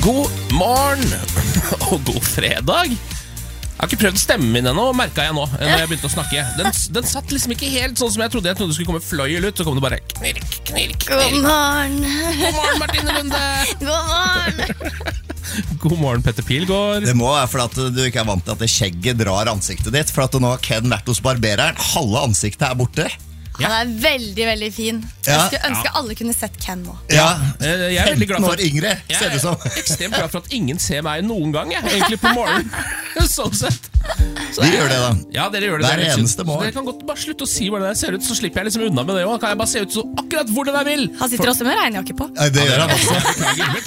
God morgen og god fredag. Jeg har ikke prøvd stemmen min ennå, merket jeg nå når jeg begynte å snakke. Den satt liksom ikke helt sånn som jeg trodde. Jeg trodde det skulle komme fløyel ut, så kom det bare knirk, knirk, knirk. God morgen. God morgen, Martine Lunde. God morgen. God morgen, Petter Pilgaard. Det må være fordi du ikke er vant til at det skjegget drar ansiktet ditt. For at nå har Ken vært hos barbereren. Halve ansiktet er borte. Han er veldig, veldig fin. Ja. Jeg skulle ønske alle kunne sett Ken nå. Ja, Jeg er veldig glad 15 for år yngre, ser det som. Jeg er ekstremt glad for at ingen ser meg noen gang, egentlig på morgenen. Sånn sett. Vi gjør det da. Ja, dere gjør det. Hver Det er eneste så morgen. dere kan godt bare slutte å si hvordan det ser ut, så slipper jeg liksom unna med det også. Kan jeg bare se ut så akkurat hvordan jeg vil. Han sitter også med regnjakke på. Ja, det gjør han også. Beklager.